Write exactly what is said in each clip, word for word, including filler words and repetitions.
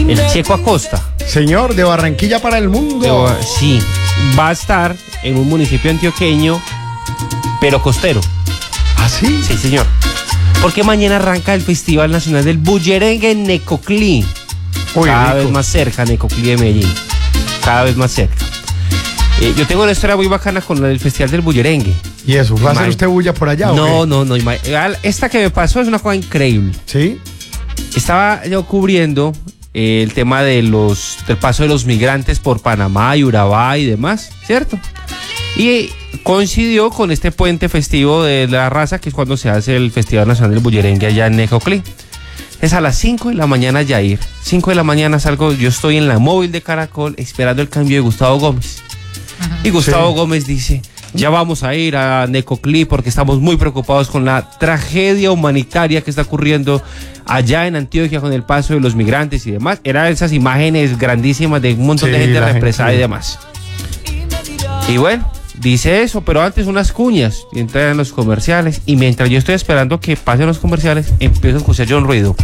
el Checo Acosta. Señor, de Barranquilla para el mundo. De, sí, va a estar en un municipio antioqueño, pero costero. ¿Ah, sí? Sí, señor. Porque mañana arranca el Festival Nacional del Bullerengue en Necoclí. Uy, cada rico. vez más cerca, Necoclí de Medellín. Cada vez más cerca. Eh, yo tengo una historia muy bacana con el Festival del Bullerengue. ¿Y eso? ¿Va a hacer usted bulla por allá? No, ¿o qué? no, no. Esta que me pasó es una cosa increíble. ¿Sí? Estaba yo cubriendo eh, el tema de los del paso de los migrantes por Panamá y Urabá y demás, ¿cierto? Y coincidió con este puente festivo de la raza, que es cuando se hace el Festival Nacional del Bullerengue allá en Necoclí. Es a las cinco de la mañana, Yair. cinco de la mañana salgo, yo estoy en la móvil de Caracol esperando el cambio de Gustavo Gómez. Y Gustavo sí. Gómez dice: ya vamos a ir a Necoclí porque estamos muy preocupados con la tragedia humanitaria que está ocurriendo allá en Antioquia con el paso de los migrantes y demás. Eran esas imágenes grandísimas de un montón sí, de gente represada gente. y demás. Y bueno, dice eso, pero antes unas cuñas, y entran en los comerciales, y mientras yo estoy esperando que pasen los comerciales, empiezo a escuchar yo un ruido.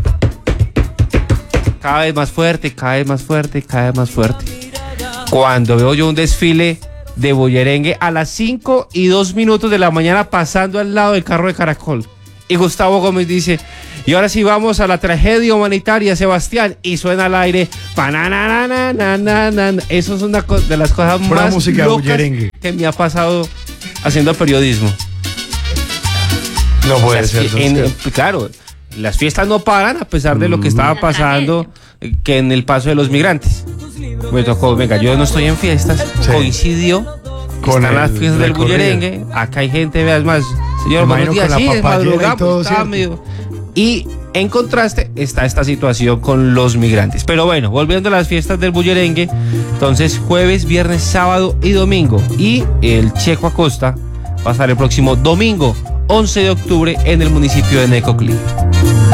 Cada vez más fuerte, cada vez más fuerte, cada vez más fuerte. Cuando veo yo un desfile de bullerengue a las cinco y dos minutos de la mañana pasando al lado del carro de Caracol. Y Gustavo Gómez dice: y ahora sí vamos a la tragedia humanitaria, Sebastián. Y suena al aire. Eso es una de las cosas Pura más música locas bullerengue. que me ha pasado haciendo periodismo. No puede las, ser. En, en, claro, las fiestas no paran a pesar de lo que estaba pasando que en el paso de los migrantes. Me tocó, venga, yo no estoy en fiestas, sí. coincidió con están las fiestas del bullerengue, acá hay gente, veas más, señor, buenos días, sí, madrugamos, estaba medio... Y en contraste está esta situación con los migrantes. Pero bueno, volviendo a las fiestas del bullerengue, entonces jueves, viernes, sábado y domingo. Y el Checo Acosta va a estar el próximo domingo, once de octubre, en el municipio de Necoclí.